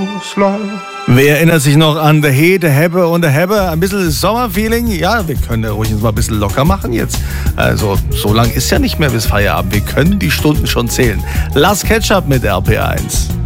Wer erinnert sich noch an The He, The Hebbe und The Hebbe? Ein bisschen Sommerfeeling? Ja, wir können ja ruhig uns mal ein bisschen locker machen jetzt. Also, so lang ist ja nicht mehr bis Feierabend. Wir können die Stunden schon zählen. Lass Ketchup mit RPA 1.